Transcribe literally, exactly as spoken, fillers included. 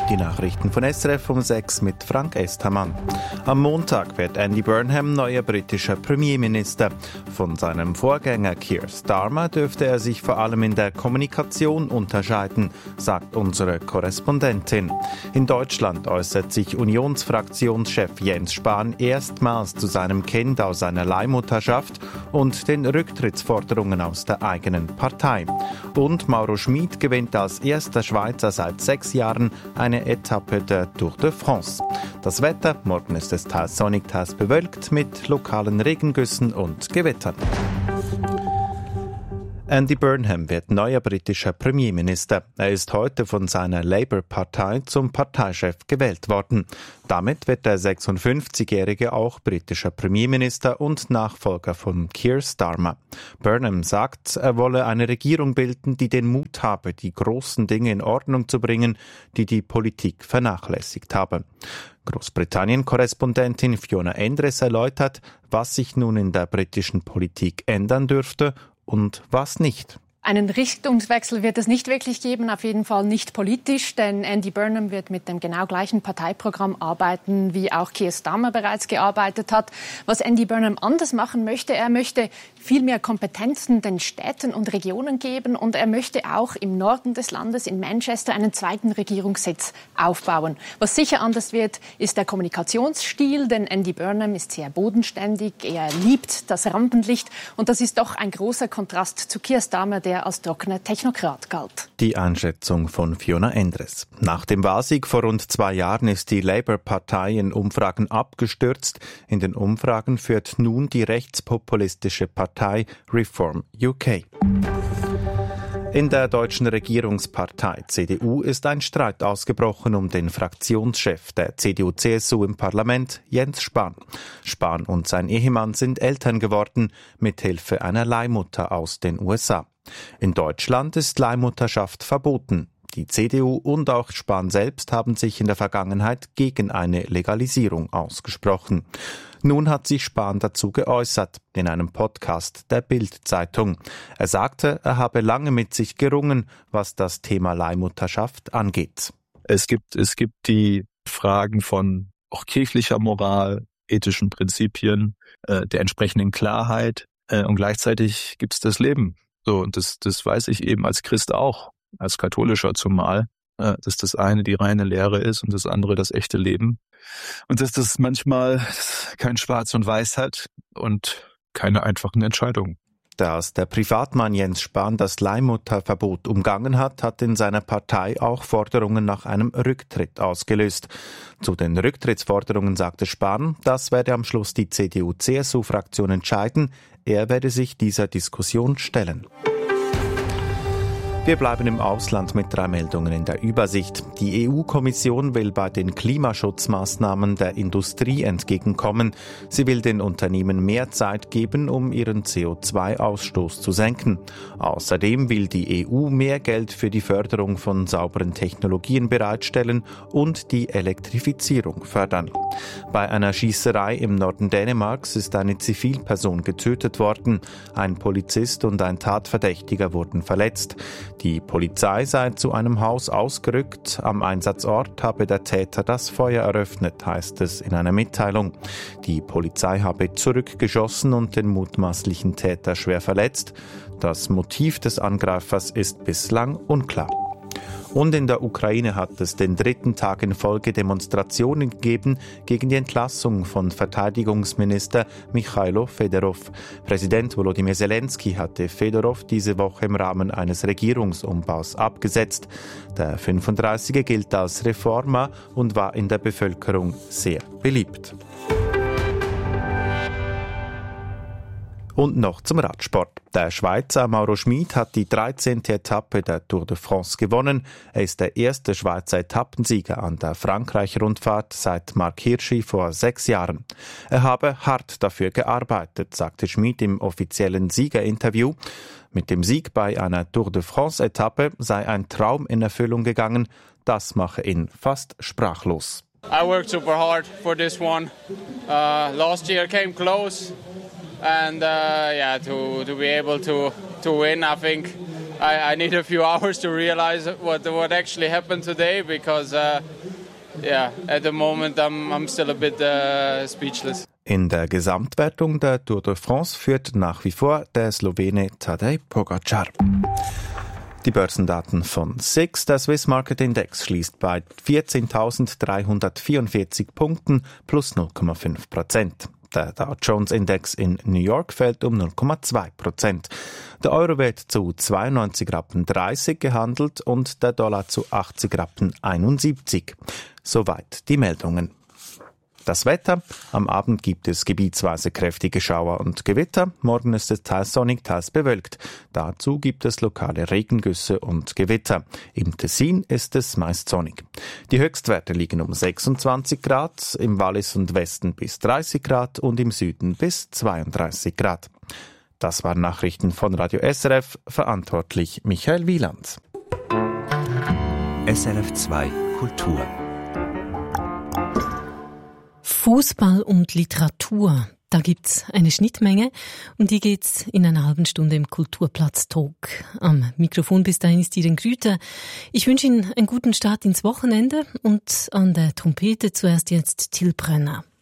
Die Nachrichten von S R F um sechs mit Frank Estermann. Am Montag wird Andy Burnham neuer britischer Premierminister. Von seinem Vorgänger Keir Starmer dürfte er sich vor allem in der Kommunikation unterscheiden, sagt unsere Korrespondentin. In Deutschland äußert sich Unionsfraktionschef Jens Spahn erstmals zu seinem Kind aus seiner Leihmutterschaft und den Rücktrittsforderungen aus der eigenen Partei. Und Mauro Schmid gewinnt als erster Schweizer seit sechs Jahren eine Etappe der Tour de France. Das Wetter, morgen ist es teils sonnig, teils bewölkt mit lokalen Regengüssen und Gewittern. Andy Burnham wird neuer britischer Premierminister. Er ist heute von seiner Labour-Partei zum Parteichef gewählt worden. Damit wird der sechsundfünfzigjährige auch britischer Premierminister und Nachfolger von Keir Starmer. Burnham sagt, er wolle eine Regierung bilden, die den Mut habe, die großen Dinge in Ordnung zu bringen, die die Politik vernachlässigt habe. Großbritannien-Korrespondentin Fiona Endres erläutert, was sich nun in der britischen Politik ändern dürfte und was nicht. Einen Richtungswechsel wird es nicht wirklich geben, auf jeden Fall nicht politisch, denn Andy Burnham wird mit dem genau gleichen Parteiprogramm arbeiten, wie auch Keir Starmer bereits gearbeitet hat. Was Andy Burnham anders machen möchte, er möchte viel mehr Kompetenzen den Städten und Regionen geben und er möchte auch im Norden des Landes, in Manchester, einen zweiten Regierungssitz aufbauen. Was sicher anders wird, ist der Kommunikationsstil, denn Andy Burnham ist sehr bodenständig, er liebt das Rampenlicht und das ist doch ein großer Kontrast zu Keir Starmer, der als trockener Technokrat galt. Die Einschätzung von Fiona Endres. Nach dem Wahlsieg vor rund zwei Jahren ist die Labour-Partei in Umfragen abgestürzt. In den Umfragen führt nun die rechtspopulistische Partei Reform U K. In der deutschen Regierungspartei C D U ist ein Streit ausgebrochen um den Fraktionschef der C D U C S U im Parlament, Jens Spahn. Spahn und sein Ehemann sind Eltern geworden, mithilfe einer Leihmutter aus den U S A. In Deutschland ist Leihmutterschaft verboten. Die C D U und auch Spahn selbst haben sich in der Vergangenheit gegen eine Legalisierung ausgesprochen. Nun hat sich Spahn dazu geäußert, in einem Podcast der Bild-Zeitung. Er sagte, er habe lange mit sich gerungen, was das Thema Leihmutterschaft angeht. Es gibt, es gibt die Fragen von auch kirchlicher Moral, ethischen Prinzipien, äh, der entsprechenden Klarheit äh, und gleichzeitig gibt es das Leben. So, und das, das weiß ich eben als Christ auch, als Katholischer zumal, äh, dass das eine die reine Lehre ist und das andere das echte Leben. Und dass das manchmal kein Schwarz und Weiß hat und keine einfachen Entscheidungen. Dass der Privatmann Jens Spahn das Leihmutterverbot umgangen hat, hat in seiner Partei auch Forderungen nach einem Rücktritt ausgelöst. Zu den Rücktrittsforderungen sagte Spahn, das werde am Schluss die C D U C S U-Fraktion entscheiden. Er werde sich dieser Diskussion stellen. Wir bleiben im Ausland mit drei Meldungen in der Übersicht. Die E U-Kommission will bei den Klimaschutzmaßnahmen der Industrie entgegenkommen. Sie will den Unternehmen mehr Zeit geben, um ihren C O zwei Ausstoß zu senken. Außerdem will die E U mehr Geld für die Förderung von sauberen Technologien bereitstellen und die Elektrifizierung fördern. Bei einer Schießerei im Norden Dänemarks ist eine Zivilperson getötet worden. Ein Polizist und ein Tatverdächtiger wurden verletzt. Die Polizei sei zu einem Haus ausgerückt. Am Einsatzort habe der Täter das Feuer eröffnet, heißt es in einer Mitteilung. Die Polizei habe zurückgeschossen und den mutmaßlichen Täter schwer verletzt. Das Motiv des Angreifers ist bislang unklar. Und in der Ukraine hat es den dritten Tag in Folge Demonstrationen gegeben gegen die Entlassung von Verteidigungsminister Michailo Fedorov. Präsident Volodymyr Zelensky hatte Fedorov diese Woche im Rahmen eines Regierungsumbaus abgesetzt. Der fünfunddreißiger gilt als Reformer und war in der Bevölkerung sehr beliebt. Und noch zum Radsport. Der Schweizer Mauro Schmid hat die dreizehnte Etappe der Tour de France gewonnen. Er ist der erste Schweizer Etappensieger an der Frankreich-Rundfahrt seit Marc Hirschi vor sechs Jahren. Er habe hart dafür gearbeitet, sagte Schmid im offiziellen Siegerinterview. Mit dem Sieg bei einer Tour de France-Etappe sei ein Traum in Erfüllung gegangen. Das mache ihn fast sprachlos. I worked super hard for this one. Uh, last year came close. And uh, yeah, to to be able to to win, I think I, I need a few hours to realize what what actually happened today because, uh, yeah, at the moment I'm I'm still a bit uh, speechless. In der Gesamtwertung der Tour de France führt nach wie vor der Slowene Tadej Pogačar. Die Börsendaten von S I X. Der Swiss Market Index schließt bei vierzehntausenddreihundertvierundvierzig Punkten plus null Komma fünf Prozent. Der Dow Jones Index in New York fällt um null Komma zwei Prozent. Der Euro wird zu zweiundneunzig Rappen dreißig gehandelt und der Dollar zu achtzig Rappen einundsiebzig. Soweit die Meldungen. Das Wetter. Am Abend gibt es gebietsweise kräftige Schauer und Gewitter. Morgen ist es teils sonnig, teils bewölkt. Dazu gibt es lokale Regengüsse und Gewitter. Im Tessin ist es meist sonnig. Die Höchstwerte liegen um sechsundzwanzig Grad, im Wallis und Westen bis dreißig Grad und im Süden bis zweiunddreißig Grad. Das waren Nachrichten von Radio S R F, verantwortlich Michael Wieland. S R F zwei Kultur. Fußball und Literatur, da gibt's eine Schnittmenge, um die geht's in einer halben Stunde im Kulturplatz-Talk. Am Mikrofon bis dahin ist Irene Grüter. Ich wünsche Ihnen einen guten Start ins Wochenende und an der Trompete zuerst jetzt Till Brenner.